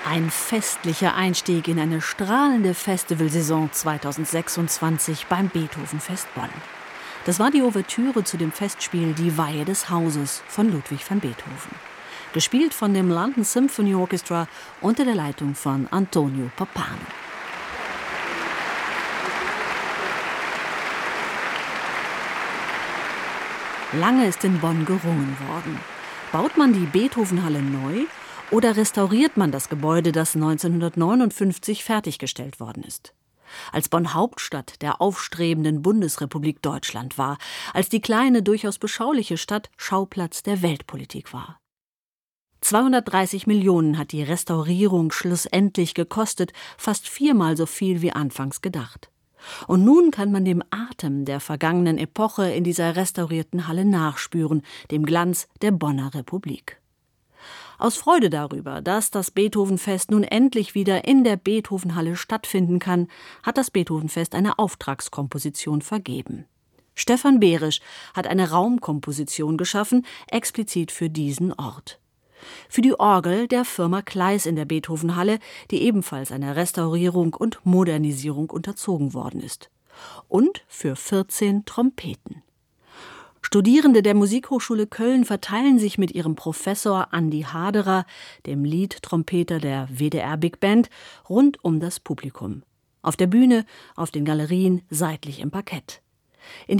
Ein festlicher Einstieg in eine strahlende Festivalsaison 2026 beim Beethoven-Fest Bonn. Das war die Ouvertüre zu dem Festspiel Die Weihe des Hauses von Ludwig van Beethoven. Gespielt von dem London Symphony Orchestra unter der Leitung von Antonio Pappano. Lange ist in Bonn gerungen worden. Baut man die Beethovenhalle neu oder restauriert man das Gebäude, das 1959 fertiggestellt worden ist? Als Bonn Hauptstadt der aufstrebenden Bundesrepublik Deutschland war, als die kleine, durchaus beschauliche Stadt Schauplatz der Weltpolitik war. 230 Millionen hat die Restaurierung schlussendlich gekostet, fast 4-mal so viel wie anfangs gedacht. Und nun kann man dem Atem der vergangenen Epoche in dieser restaurierten Halle nachspüren, dem Glanz der Bonner Republik. Aus Freude darüber, dass das Beethovenfest nun endlich wieder in der Beethovenhalle stattfinden kann, hat das Beethovenfest eine Auftragskomposition vergeben. Stefan Behrisch hat eine Raumkomposition geschaffen, explizit für diesen Ort. Für die Orgel der Firma Kleis in der Beethovenhalle, die ebenfalls einer Restaurierung und Modernisierung unterzogen worden ist. Und für 14 Trompeten. Studierende der Musikhochschule Köln verteilen sich mit ihrem Professor Andi Haderer, dem Lead-Trompeter der WDR Big Band, rund um das Publikum. Auf der Bühne, auf den Galerien, seitlich im Parkett.